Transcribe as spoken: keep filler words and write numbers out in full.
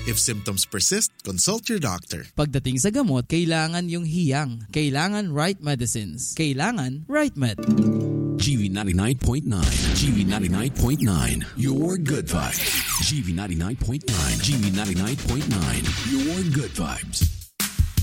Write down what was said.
If symptoms persist, consult your doctor. Pagdating sa gamot, kailangan yung hiyang. Kailangan right medicines. Kailangan right med. G V ninety-nine point nine. G V ninety-nine point nine. Your good vibes. G V ninety-nine point nine. G V ninety-nine point nine. Your good vibes.